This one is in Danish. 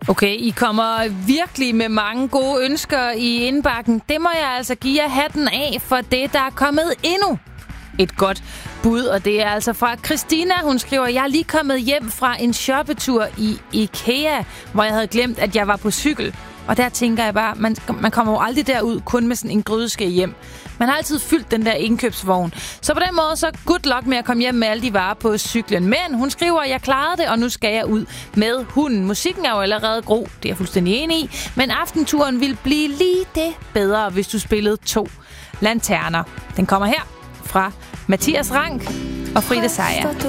Okay, I kommer virkelig med mange gode ønsker i indbakken. Det må jeg altså give jer hatten af, for det der er kommet endnu et godt bud. Og det er altså fra Christina. Hun skriver, jeg er lige kommet hjem fra en shoppetur i IKEA, hvor jeg havde glemt, at jeg var på cykel. Og der tænker jeg bare, man kommer jo aldrig derud kun med sådan en grydeske hjem. Man har altid fyldt den der indkøbsvogn. Så på den måde, så good luck med at komme hjem med alle de varer på cyklen. Men hun skriver, jeg klarede det, og nu skal jeg ud med hunden. Musikken er jo allerede god, det er jeg fuldstændig enig i. Men aftenturen vil blive lige det bedre, hvis du spillede 2 lanterner. Den kommer her fra Mathias Rank og Frida Sejer.